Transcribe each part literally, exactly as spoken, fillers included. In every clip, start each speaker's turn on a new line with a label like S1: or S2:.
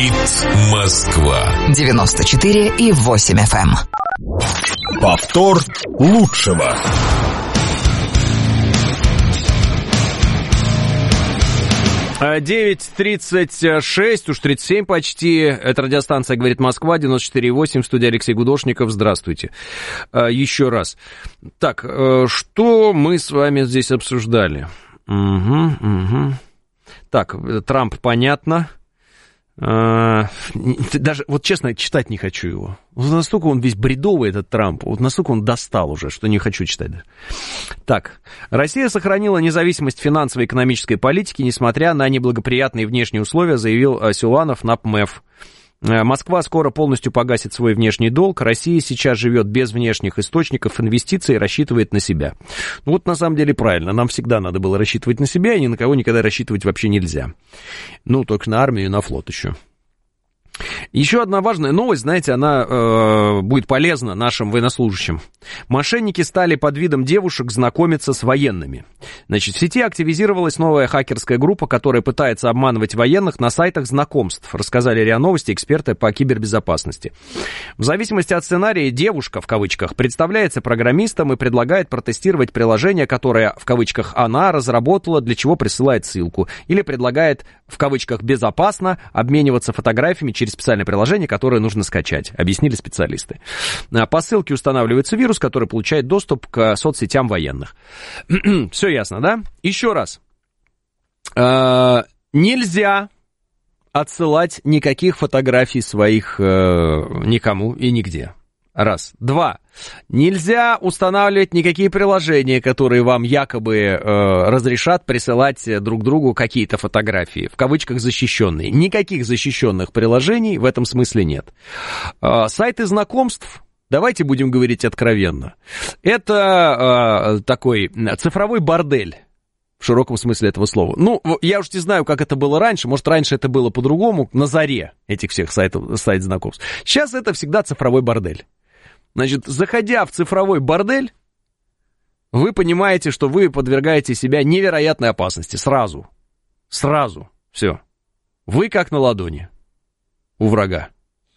S1: Говорит Москва.
S2: девяносто четыре и восемь эф эм.
S1: Повтор лучшего.
S3: девять тридцать шесть, уж тридцать семь почти. Это радиостанция «Говорит Москва», девяносто четыре и восемь, в студии Алексей Гудошников. Здравствуйте. Еще раз. Так, что мы с вами здесь обсуждали? Угу, угу. Так, Трамп, понятно. Даже, вот честно, читать не хочу его. Вот настолько он весь бредовый, этот Трамп. Вот настолько он достал уже, что не хочу читать. Так, Россия сохранила независимость финансовой и экономической политики, несмотря на неблагоприятные внешние условия, заявил Силуанов на ПМЭФ. Москва скоро полностью погасит свой внешний долг. Россия сейчас живет без внешних источников инвестиций и рассчитывает на себя. Ну вот на самом деле правильно. Нам всегда надо было рассчитывать на себя, и ни на кого никогда рассчитывать вообще нельзя. Ну, только на армию и на флот еще. Еще одна важная новость, знаете, она э, будет полезна нашим военнослужащим. Мошенники стали под видом девушек знакомиться с военными. Значит, в сети активизировалась новая хакерская группа, которая пытается обманывать военных на сайтах знакомств, рассказали РИА Новости эксперты по кибербезопасности. В зависимости от сценария «девушка» в кавычках представляется программистом и предлагает протестировать приложение, которое в кавычках она разработала, для чего присылает ссылку, или предлагает в кавычках безопасно обмениваться фотографиями через специальное приложение, которое нужно скачать, объяснили специалисты. По ссылке устанавливается вирус, который получает доступ к соцсетям военных. Все ясно, да? Еще раз. Нельзя отсылать никаких фотографий своих никому и нигде. Раз. Два. Нельзя устанавливать никакие приложения, которые вам якобы э, разрешат присылать друг другу какие-то фотографии, в кавычках защищенные. Никаких защищенных приложений в этом смысле нет. Э, сайты знакомств, давайте будем говорить откровенно, это э, такой цифровой бордель. В широком смысле этого слова. Ну, я уж не знаю, как это было раньше. Может, раньше это было по-другому, на заре этих всех сайтов, сайт знакомств. Сейчас это всегда цифровой бордель. Значит, заходя в цифровой бордель, вы понимаете, что вы подвергаете себя невероятной опасности. Сразу. Сразу. Все. Вы как на ладони у врага.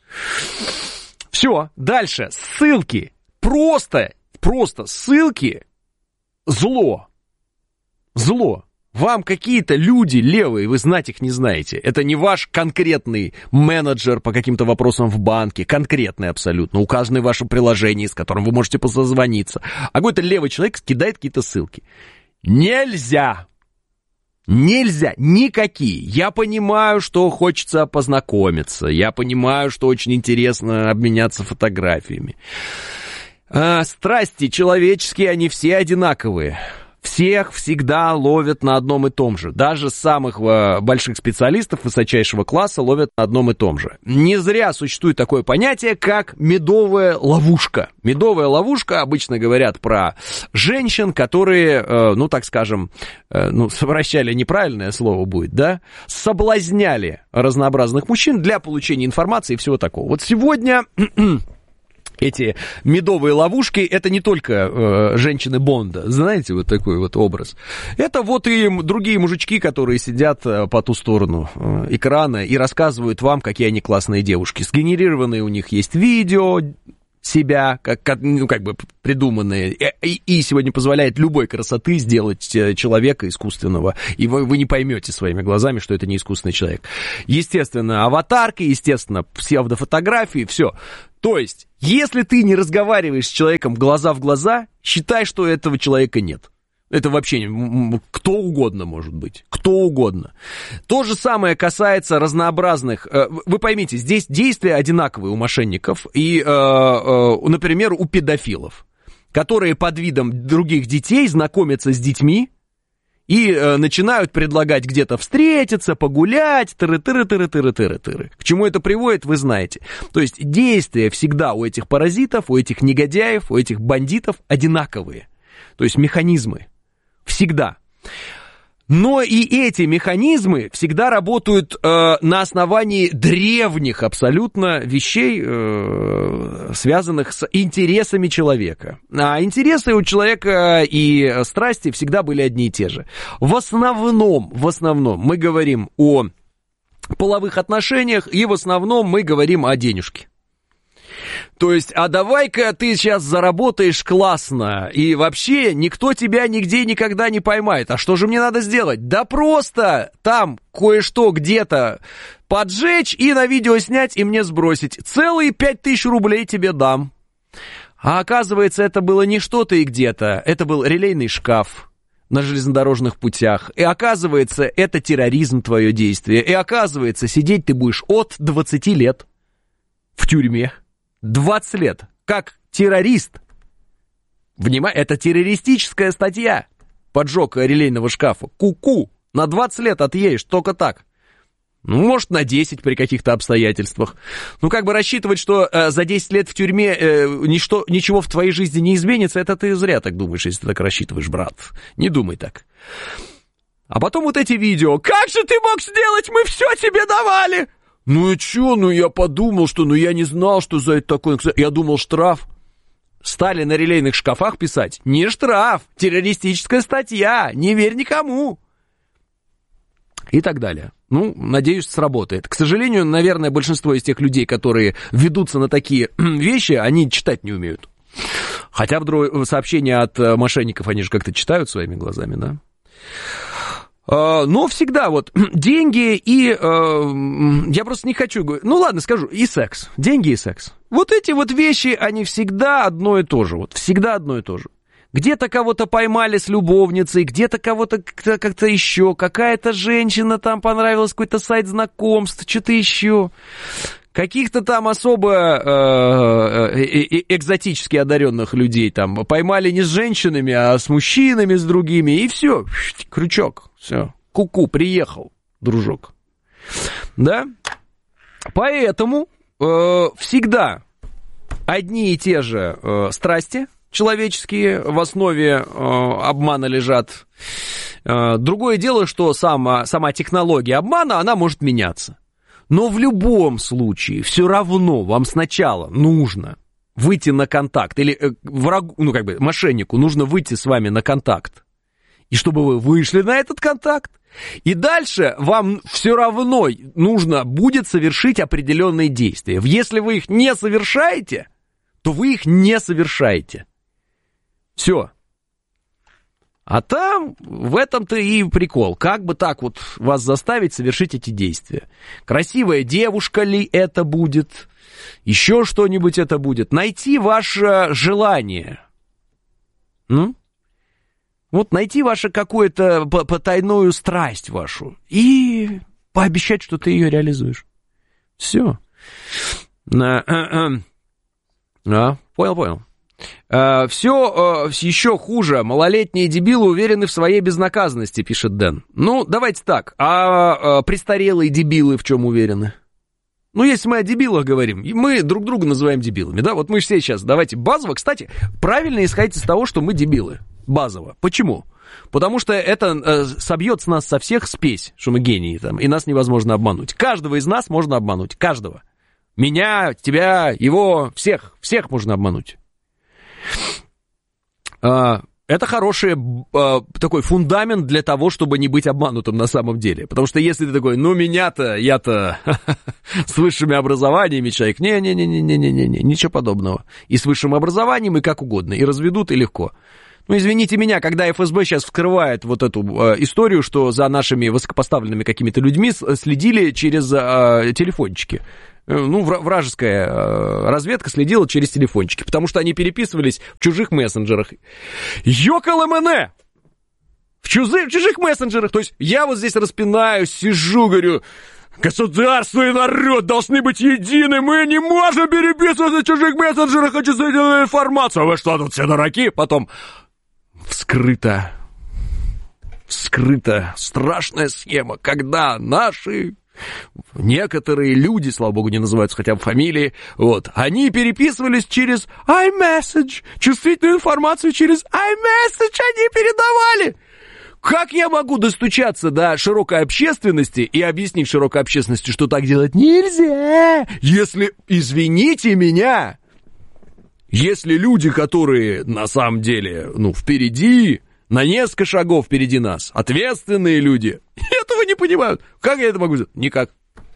S3: Все. Дальше. Ссылки. Просто, просто ссылки. Зло. Зло. Вам какие-то люди левые, вы знать их не знаете. Это не ваш конкретный менеджер по каким-то вопросам в банке, конкретный абсолютно, указанный в вашем приложении, с которым вы можете созвониться. А какой-то левый человек кидает какие-то ссылки. Нельзя. Нельзя. Никакие. Я понимаю, что хочется познакомиться. Я понимаю, что очень интересно обменяться фотографиями. А, страсти человеческие, они все одинаковые. Всех всегда ловят на одном и том же. Даже самых больших специалистов высочайшего класса ловят на одном и том же. Не зря существует такое понятие, как медовая ловушка. Медовая ловушка, обычно говорят про женщин, которые, ну, так скажем, ну, совращали неправильное слово будет, да, соблазняли разнообразных мужчин для получения информации и всего такого. Вот сегодня... Эти медовые ловушки, это не только э, женщины Бонда, знаете, вот такой вот образ. Это вот и другие мужички, которые сидят э, по ту сторону э, экрана и рассказывают вам, какие они классные девушки. Сгенерированные у них есть видео себя, как, как, ну, как бы придуманные, и, и сегодня позволяет любой красоты сделать человека искусственного, и вы, вы не поймете своими глазами, что это не искусственный человек. Естественно, аватарки, естественно, псевдофотографии, все. То есть, если ты не разговариваешь с человеком глаза в глаза, считай, что этого человека нет. Это вообще кто угодно может быть, кто угодно. То же самое касается разнообразных... Вы поймите, здесь действия одинаковые у мошенников и, например, у педофилов, которые под видом других детей знакомятся с детьми и начинают предлагать где-то встретиться, погулять, тыры-тыры-тыры-тыры-тыры-тыры. К чему это приводит, вы знаете. То есть действия всегда у этих паразитов, у этих негодяев, у этих бандитов одинаковые. То есть механизмы. Всегда. Но и эти механизмы всегда работают э, на основании древних абсолютно вещей, э, связанных с интересами человека. А интересы у человека и страсти всегда были одни и те же. В основном, в основном мы говорим о половых отношениях, и в основном мы говорим о денежке. То есть, а давай-ка ты сейчас заработаешь классно, и вообще никто тебя нигде никогда не поймает. А что же мне надо сделать? Да просто там кое-что где-то поджечь и на видео снять и мне сбросить. Целые пять тысяч рублей тебе дам. А оказывается, это было не что-то и где-то, это был релейный шкаф на железнодорожных путях. И оказывается, это терроризм, твое действие. И оказывается, сидеть ты будешь от двадцати лет в тюрьме. двадцать лет. Как террорист. Внимание, это террористическая статья. Поджог релейного шкафа. Ку-ку. На двадцать лет отъедешь, только так. Ну, может, на десять при каких-то обстоятельствах. Ну, как бы рассчитывать, что э, за десять лет в тюрьме э, ничто, ничего в твоей жизни не изменится, это ты зря так думаешь, если ты так рассчитываешь, брат. Не думай так. А потом вот эти видео. Как же ты мог сделать? Мы все тебе давали! Ну и чё? Ну я подумал, что... Ну я не знал, что за это такое... Я думал, штраф. Стали на релейных шкафах писать. Не штраф. Террористическая статья. Не верь никому. И так далее. Ну, надеюсь, сработает. К сожалению, наверное, большинство из тех людей, которые ведутся на такие вещи, они читать не умеют. Хотя вдруг сообщения от мошенников, они же как-то читают своими глазами, да? Но всегда вот деньги и... Я просто не хочу говорить... Ну ладно, скажу. И секс. Деньги и секс. Вот эти вот вещи, они всегда одно и то же. Вот всегда одно и то же. Где-то кого-то поймали с любовницей, где-то кого-то как-то, как-то еще, какая-то женщина там понравилась, какой-то сайт знакомств, что-то еще. Каких-то там особо э, э, экзотически одаренных людей там поймали не с женщинами, а с мужчинами, с другими, и все, крючок, все, ку-ку, приехал, дружок. Да? Поэтому э, всегда одни и те же э, страсти человеческие в основе э, обмана лежат. Э, другое дело, что сама, сама технология обмана, она может меняться. Но в любом случае все равно вам сначала нужно выйти на контакт. Или э, врагу, ну как бы мошеннику нужно выйти с вами на контакт. И чтобы вы вышли на этот контакт. И дальше вам все равно нужно будет совершить определенные действия. Если вы их не совершаете, то вы их не совершаете. Все. А там в этом-то и прикол. Как бы так вот вас заставить совершить эти действия? Красивая девушка ли это будет? Еще что-нибудь это будет? Найти ваше желание. Ну? Вот найти ваше какую-то потайную страсть вашу. И пообещать, что ты ее реализуешь. Все. А, понял, понял. Uh, все uh, еще хуже. Малолетние дебилы уверены в своей безнаказанности, пишет Дэн. Ну, давайте так. А uh, престарелые дебилы в чем уверены? Ну, если мы о дебилах говорим, мы друг друга называем дебилами, да? Вот мы все сейчас, давайте базово, кстати, правильно исходить из того, что мы дебилы. Базово. Почему? Потому что это uh, собьет с нас со всех спесь, что мы гении там, и нас невозможно обмануть. Каждого из нас можно обмануть. Каждого. Меня, тебя, его, всех. Всех можно обмануть. Это хороший такой фундамент для того, чтобы не быть обманутым на самом деле. Потому что если ты такой, ну меня-то, я-то с высшими образованиями человек, не-не-не-не-не-не-не, ничего подобного. И с высшим образованием, и как угодно, и разведут, и легко. Ну, извините меня, когда эф эс бэ сейчас вскрывает вот эту э, историю, что за нашими высокопоставленными какими-то людьми следили через э, телефончики. Ну, вражеская разведка следила через телефончики, потому что они переписывались в чужих мессенджерах. Ёкаламэне! В, чузы, в чужих мессенджерах. То есть я вот здесь распинаюсь, сижу, говорю, государство и народ должны быть едины, мы не можем переписываться в чужих мессенджерах, хочу соединить информацию. Вы что, тут все дураки? Потом вскрыта, вскрыта страшная схема, когда наши... Некоторые люди, слава богу, не называются хотя бы фамилии, вот, они переписывались через iMessage, чувствительную информацию через iMessage они передавали. Как я могу достучаться до широкой общественности и объяснить широкой общественности, что так делать нельзя, если, извините меня, если люди, которые на самом деле, ну, впереди, на несколько шагов впереди нас, ответственные люди, этого не понимают. Как я это могу сделать? Никак.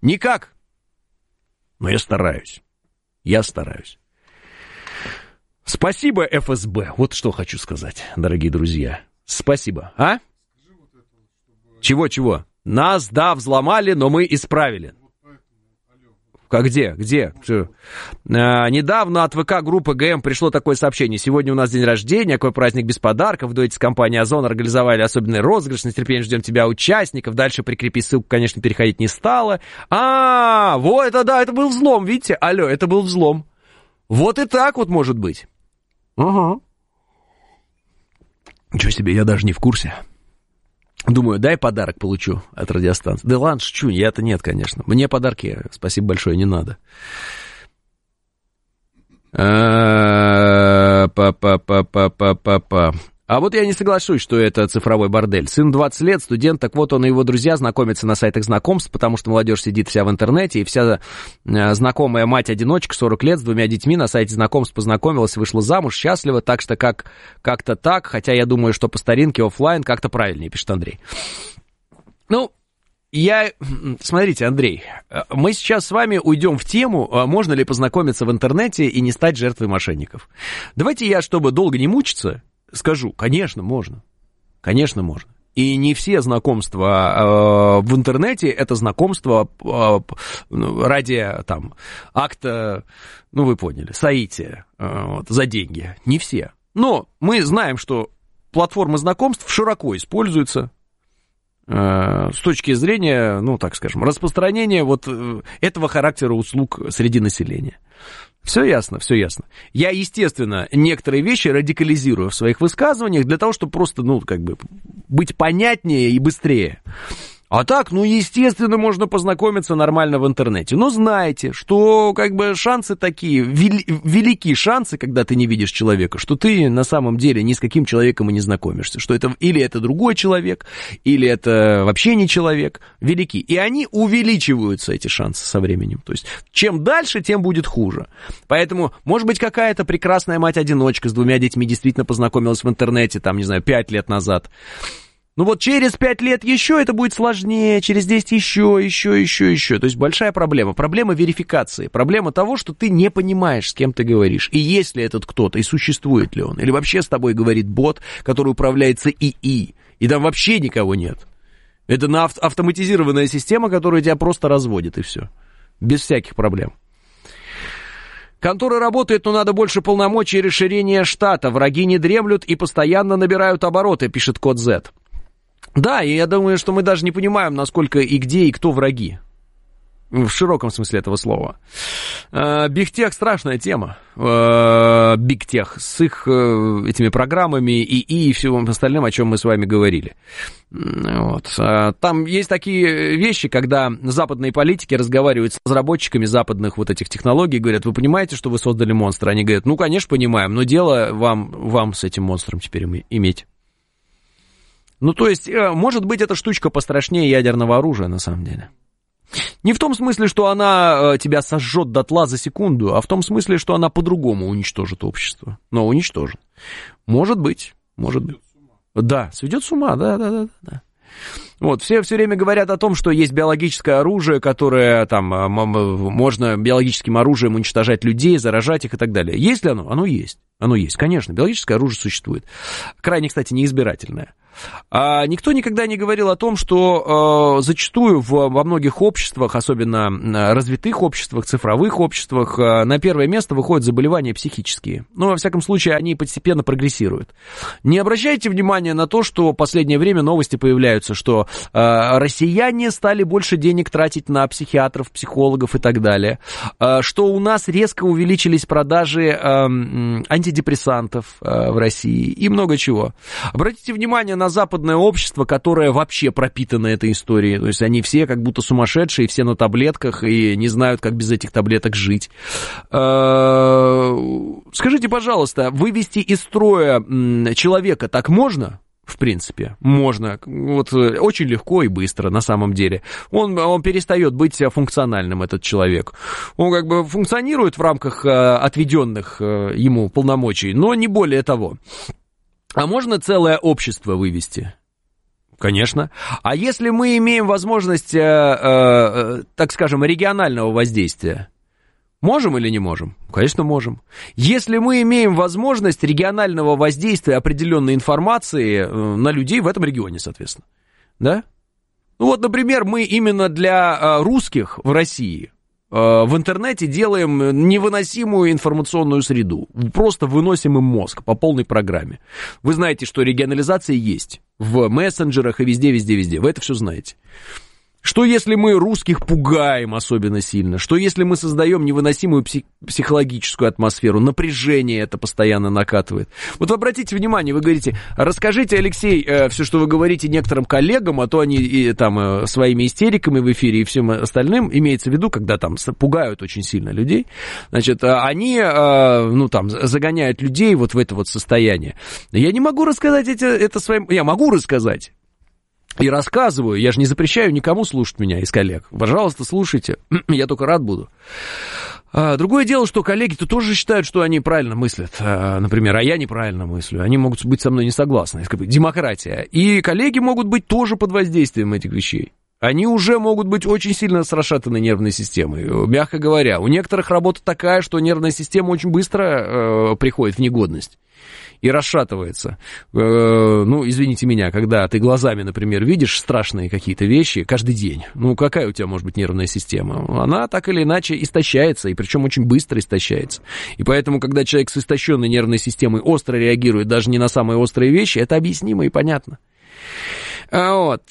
S3: Никак. Но я стараюсь. Я стараюсь. Спасибо, эф эс бэ. Вот что хочу сказать, дорогие друзья. Спасибо. А? Чего-чего? Нас, да, взломали, но мы исправили. Как где? Где? А, недавно от ВК группы ГМ пришло такое сообщение. Сегодня у нас день рождения, какой праздник без подарков. Дуэте с компанией Озон организовали особенный розыгрыш. С нетерпением ждем тебя, участников. Дальше прикрепи ссылку, конечно, переходить не стало. А, вот это да, это был взлом, видите? Алло, это был взлом. Вот и так вот может быть. Угу. Ничего себе, я даже не в курсе. Думаю, дай подарок получу от радиостанции. Да ладно, шучу, я-то нет, конечно. Мне подарки, спасибо большое, не надо. Па-па-па-па-па-па-па. А вот я не соглашусь, что это цифровой бордель. Сын двадцать лет, студент, так вот он и его друзья знакомятся на сайтах знакомств, потому что молодежь сидит вся в интернете, и вся знакомая мать-одиночка, сорок лет, с двумя детьми на сайте знакомств познакомилась, вышла замуж, счастлива, так что как, как-то так, хотя я думаю, что по старинке офлайн как-то правильнее, пишет Андрей. Ну, я... Смотрите, Андрей, мы сейчас с вами уйдем в тему, можно ли познакомиться в интернете и не стать жертвой мошенников. Давайте я, чтобы долго не мучиться, скажу, конечно, можно. Конечно, можно. И не все знакомства э, в интернете это знакомства э, ради там, акта, ну вы поняли, соития э, вот, за деньги. Не все. Но мы знаем, что платформы знакомств широко используются э, с точки зрения, ну так скажем, распространения вот э, этого характера услуг среди населения. Все ясно, все ясно. Я, естественно, некоторые вещи радикализирую в своих высказываниях для того, чтобы просто, ну, как бы, быть понятнее и быстрее. А так, ну, естественно, можно познакомиться нормально в интернете. Но знайте, что, как бы, шансы такие, вели, велики шансы, когда ты не видишь человека, что ты на самом деле ни с каким человеком и не знакомишься. Что это или это другой человек, или это вообще не человек. Велики. И они увеличиваются, эти шансы, со временем. То есть, чем дальше, тем будет хуже. Поэтому, может быть, какая-то прекрасная мать-одиночка с двумя детьми действительно познакомилась в интернете, там, не знаю, пять лет назад. Ну вот через пять лет еще это будет сложнее, через десять еще, еще, еще, еще. То есть большая проблема. Проблема верификации. Проблема того, что ты не понимаешь, с кем ты говоришь. И есть ли этот кто-то, и существует ли он. Или вообще с тобой говорит бот, который управляется ИИ. И там вообще никого нет. Это на ав- автоматизированная система, которая тебя просто разводит, и все. Без всяких проблем. Контора работает, но надо больше полномочий и расширения штата. Враги не дремлют и постоянно набирают обороты, пишет Код Z. Да, и я думаю, что мы даже не понимаем, насколько и где, и кто враги. В широком смысле этого слова. Бигтех страшная тема. Бигтех с их этими программами и, и всем остальным, о чем мы с вами говорили. Вот. Там есть такие вещи, когда западные политики разговаривают с разработчиками западных вот этих технологий, говорят, вы понимаете, что вы создали монстра? Они говорят, ну, конечно, понимаем, но дело вам, вам с этим монстром теперь иметь. Ну, то есть, может быть, эта штучка пострашнее ядерного оружия, на самом деле. Не в том смысле, что она тебя сожжет дотла за секунду, а в том смысле, что она по-другому уничтожит общество. Но уничтожит. Может быть, может быть. Да, сведет с ума, да, да, да, да. Вот, все все время говорят о том, что есть биологическое оружие, которое там, можно биологическим оружием уничтожать людей, заражать их и так далее. Есть ли оно? Оно есть. Оно есть, конечно, биологическое оружие существует. Крайне, кстати, неизбирательное. А никто никогда не говорил о том, что э, зачастую в, во многих обществах, особенно развитых обществах, цифровых обществах, э, на первое место выходят заболевания психические. Ну, во всяком случае, они постепенно прогрессируют. Не обращайте внимания на то, что в последнее время новости появляются, что э, россияне стали больше денег тратить на психиатров, психологов и так далее, э, что у нас резко увеличились продажи э, антидепрессантов э, в России и много чего. Обратите внимание на западное общество, которое вообще пропитано этой историей. То есть они все как будто сумасшедшие, все на таблетках и не знают, как без этих таблеток жить. Скажите, пожалуйста, вывести из строя человека так можно? В принципе, можно. Вот очень легко и быстро, на самом деле. Он, он перестает быть функциональным, этот человек. Он как бы функционирует в рамках отведенных ему полномочий, но не более того. А можно целое общество вывести? Конечно. А если мы имеем возможность, э, э, так скажем, регионального воздействия, можем или не можем? Конечно, можем. Если мы имеем возможность регионального воздействия определенной информации э, на людей в этом регионе, соответственно, да? Ну вот, например, мы именно для э, русских в России э, в интернете делаем невыносимую информационную среду. Просто выносим им мозг по полной программе. Вы знаете, что регионализация есть в мессенджерах и везде, везде, везде. Вы это все знаете. Что если мы русских пугаем особенно сильно? Что если мы создаем невыносимую псих- психологическую атмосферу? Напряжение это постоянно накатывает. Вот вы обратите внимание, вы говорите, расскажите, Алексей, э, все, что вы говорите некоторым коллегам, а то они и, там э, своими истериками в эфире и всем остальным, имеется в виду, когда там пугают очень сильно людей, значит, они, э, ну там, загоняют людей вот в это вот состояние. Я не могу рассказать это, это своим... Я могу рассказать. И рассказываю, я же не запрещаю никому слушать меня из коллег. Пожалуйста, слушайте, я только рад буду. А, другое дело, что коллеги-то тоже считают, что они правильно мыслят, а, например, а я неправильно мыслю. Они могут быть со мной не согласны. Как бы демократия. И коллеги могут быть тоже под воздействием этих вещей. Они уже могут быть очень сильно с расшатанной нервной системой. Мягко говоря, у некоторых работа такая, что нервная система очень быстро э, приходит в негодность. И расшатывается. Э, ну, извините меня, когда ты глазами, например, видишь страшные какие-то вещи каждый день, ну, какая у тебя может быть нервная система? Она так или иначе истощается, и причем очень быстро истощается. И поэтому, когда человек с истощенной нервной системой остро реагирует даже не на самые острые вещи, это объяснимо и понятно. Вот.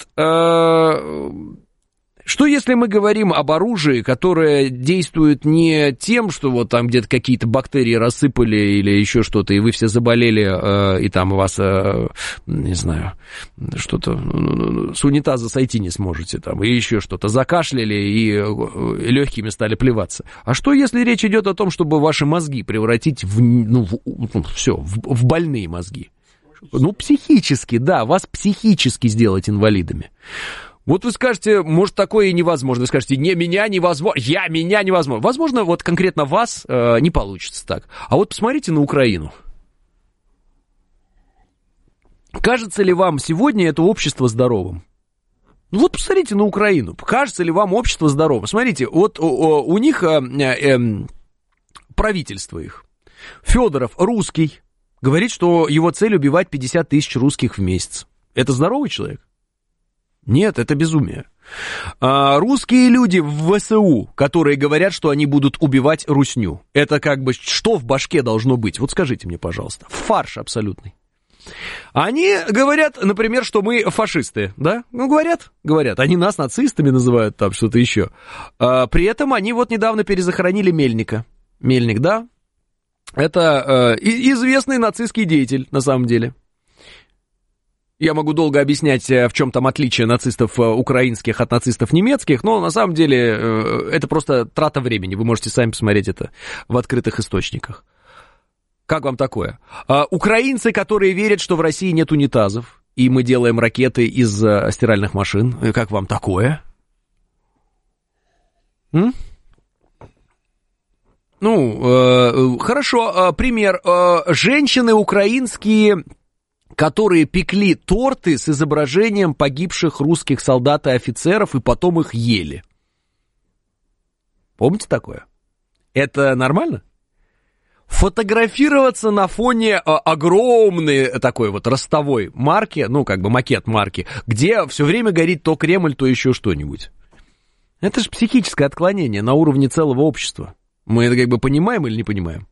S3: Что если мы говорим об оружии, которое действует не тем, что вот там где-то какие-то бактерии рассыпали или еще что-то, и вы все заболели, и там у вас, не знаю, что-то, с унитаза сойти не сможете, там, и еще что-то, закашляли и легкими стали плеваться. А что если речь идет о том, чтобы ваши мозги превратить в, ну, в, ну все, в, в больные мозги? Ну, психически, да, вас психически сделать инвалидами. Вот вы скажете, может, такое и невозможно. Вы скажете, не, меня невозможно, я, меня невозможно. Возможно, вот конкретно вас э, не получится так. А вот посмотрите на Украину. Кажется ли вам сегодня это общество здоровым? Ну вот посмотрите на Украину. Кажется ли вам общество здоровым? Смотрите, вот у, у них э, э, правительство их. Федоров, русский, говорит, что его цель убивать пятьдесят тысяч русских в месяц. Это здоровый человек? Нет, это безумие. А, русские люди в ВСУ, которые говорят, что они будут убивать русню. Это как бы что в башке должно быть? Вот скажите мне, пожалуйста. Фарш абсолютный. Они говорят, например, что мы фашисты, да? Ну, говорят, говорят. Они нас нацистами называют, там что-то еще. А, при этом они вот недавно перезахоронили Мельника. Мельник, да? Это э, известный нацистский деятель, на самом деле. Я могу долго объяснять, в чем там отличие нацистов украинских от нацистов немецких, но на самом деле это просто трата времени. Вы можете сами посмотреть это в открытых источниках. Как вам такое? А, украинцы, которые верят, что в России нет унитазов, и мы делаем ракеты из стиральных машин. Как вам такое? М? Ну, э, хорошо, э, пример. Э, женщины украинские, которые пекли торты с изображением погибших русских солдат и офицеров, и потом их ели. Помните такое? Это нормально? Фотографироваться на фоне огромной такой вот ростовой марки, ну, как бы макет марки, где все время горит то Кремль, то еще что-нибудь. Это же психическое отклонение на уровне целого общества. Мы это как бы понимаем или не понимаем?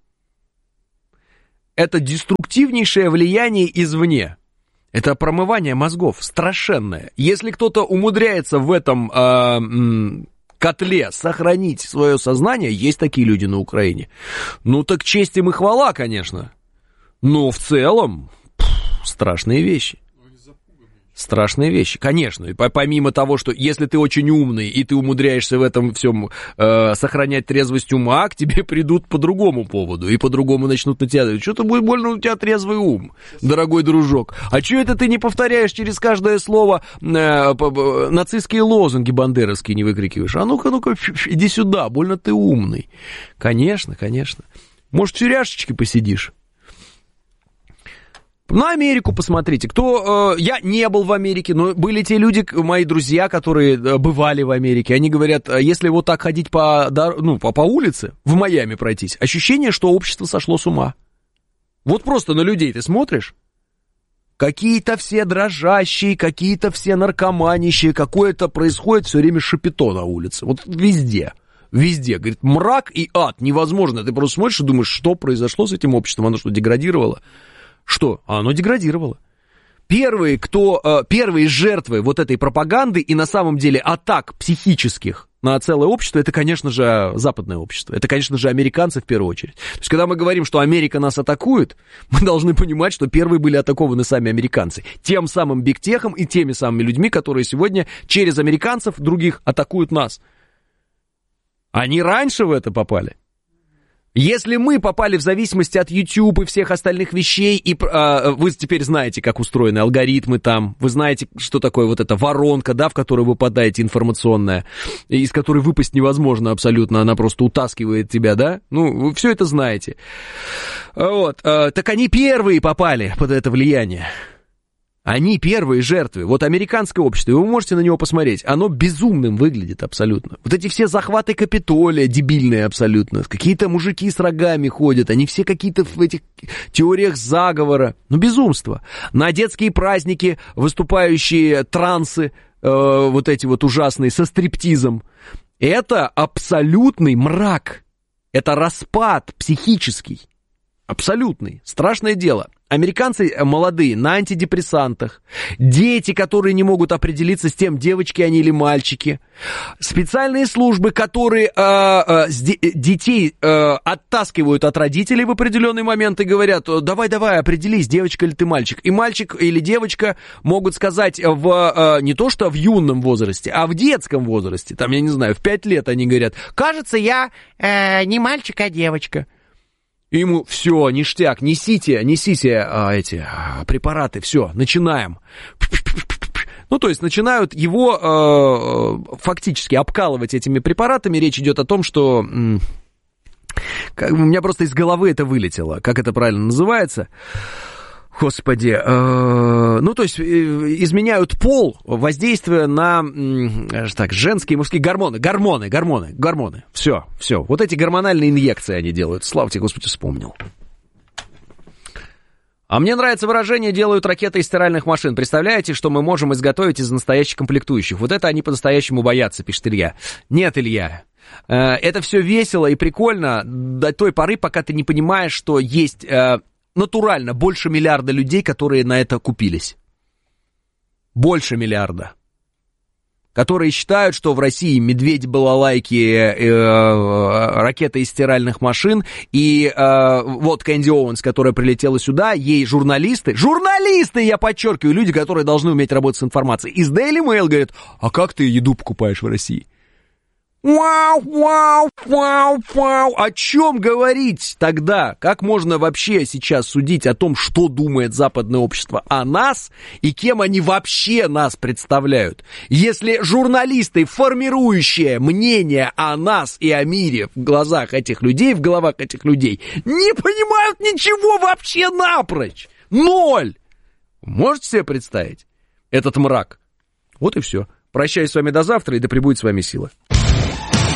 S3: Это деструктивнейшее влияние извне. Это промывание мозгов страшенное. Если кто-то умудряется в этом э, котле сохранить свое сознание, есть такие люди на Украине, ну так честь им и хвала, конечно. Но в целом пфф, страшные вещи. Страшные вещи, конечно. И помимо того, что если ты очень умный, и ты умудряешься в этом всем э, сохранять трезвость ума, к тебе придут по другому поводу, и по-другому начнут на тебя говорить, что-то будет больно, у тебя трезвый ум, дорогой дружок. А что это ты не повторяешь через каждое слово э, нацистские лозунги бандеровские не выкрикиваешь? А ну-ка, ну-ка, иди сюда, больно ты умный. Конечно, конечно. Может, в тюряшечке посидишь? На Америку посмотрите. Кто, э, я не был в Америке, но были те люди, мои друзья, которые бывали в Америке. Они говорят, если вот так ходить по, ну, по, по улице, в Майами пройтись, ощущение, что общество сошло с ума. Вот просто на людей ты смотришь, какие-то все дрожащие, какие-то все наркоманищие, какое-то происходит все время шапито на улице. Вот везде. Везде. Говорит, мрак и ад. Невозможно. Ты просто смотришь и думаешь, что произошло с этим обществом? Оно что, деградировало? Что? А оно деградировало. Первые, кто, первые жертвы вот этой пропаганды и на самом деле атак психических на целое общество, это, конечно же, западное общество. Это, конечно же, американцы в первую очередь. То есть, когда мы говорим, что Америка нас атакует, мы должны понимать, что первые были атакованы сами американцы. Тем самым бигтехом и теми самыми людьми, которые сегодня через американцев других атакуют нас. Они раньше в это попали. Если мы попали в зависимости от YouTube и всех остальных вещей, и э, вы теперь знаете, как устроены алгоритмы там, вы знаете, что такое вот эта воронка, да, в которую вы попадаете, информационная, из которой выпасть невозможно абсолютно, она просто утаскивает тебя, да, ну, вы все это знаете. Вот, э, так они первые попали под это влияние. Они первые жертвы. Вот американское общество, вы можете на него посмотреть, оно безумным выглядит абсолютно. Вот эти все захваты Капитолия, дебильные абсолютно, какие-то мужики с рогами ходят, они все какие-то в этих теориях заговора. Ну, безумство. На детские праздники выступающие трансы, э, вот эти вот ужасные, со стриптизом. Это абсолютный мрак. Это распад психический. Абсолютный. Страшное дело. Американцы молодые на антидепрессантах, дети, которые не могут определиться с тем, девочки они или мальчики, специальные службы, которые э, э, детей э, оттаскивают от родителей в определенный момент и говорят, давай-давай, определись, девочка или ты мальчик. И мальчик или девочка могут сказать в, э, не то что в юном возрасте, а в детском возрасте, там, я не знаю, в пять лет они говорят, кажется, я э, не мальчик, а девочка. И ему все, ништяк, несите, несите а, эти а, препараты, все, начинаем. Ну, то есть начинают его э, фактически обкалывать этими препаратами. Речь идет о том, что м- как, у меня просто из головы это вылетело, как это правильно называется. Господи, э, ну, то есть, э, изменяют пол, воздействуя на, э, так, женские и мужские гормоны, гормоны, гормоны, гормоны, все, все, вот эти гормональные инъекции они делают, слава тебе, Господи, вспомнил. А мне нравится выражение «делают ракеты из стиральных машин». Представляете, что мы можем изготовить из настоящих комплектующих? Вот это они по-настоящему боятся, пишет Илья. Нет, Илья, э, это все весело и прикольно до той поры, пока ты не понимаешь, что есть... Э, натурально больше миллиарда людей, которые на это купились. Больше миллиарда. Которые считают, что в России медведь, балалайки, э, э, ракеты из стиральных машин, и э, вот Кэнди Оуэнс, которая прилетела сюда, ей журналисты, журналисты, я подчеркиваю, люди, которые должны уметь работать с информацией, из Daily Mail говорят, а как ты еду покупаешь в России? Вау, вау, вау, вау. О чем говорить тогда? Как можно вообще сейчас судить о том, что думает западное общество о нас и кем они вообще нас представляют? Если журналисты, формирующие мнение о нас и о мире в глазах этих людей, в головах этих людей, не понимают ничего вообще напрочь. Ноль. Можете себе представить этот мрак? Вот и все. Прощаюсь с вами до завтра, и да пребудет с вами сила.